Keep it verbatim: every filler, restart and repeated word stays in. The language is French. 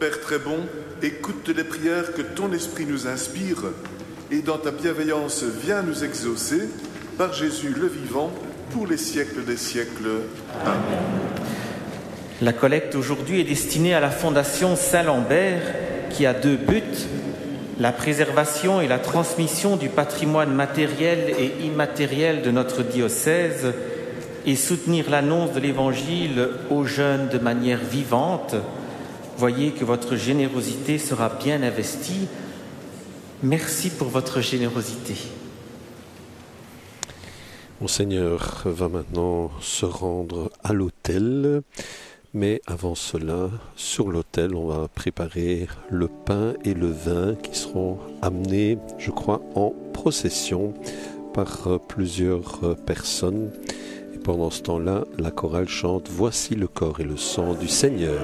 Père très bon, écoute les prières que ton esprit nous inspire et dans ta bienveillance viens nous exaucer par Jésus le vivant pour les siècles des siècles. Amen. La collecte aujourd'hui est destinée à la Fondation Saint-Lambert qui a deux buts, la préservation et la transmission du patrimoine matériel et immatériel de notre diocèse et soutenir l'annonce de l'Évangile aux jeunes de manière vivante. Voyez que votre générosité sera bien investie. Merci pour votre générosité. Monseigneur va maintenant se rendre à l'autel, mais avant cela, sur l'autel, on va préparer le pain et le vin qui seront amenés, je crois, en procession par plusieurs personnes. Et pendant ce temps-là, la chorale chante « Voici le corps et le sang du Seigneur ».